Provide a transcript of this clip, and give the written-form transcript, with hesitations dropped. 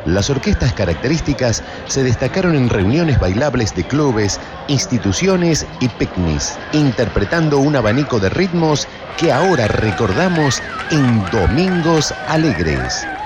Las orquestas características se destacaron en reuniones bailables de clubes, instituciones y picnics, interpretando un abanico de ritmos que ahora recordamos en Domingos Alegres.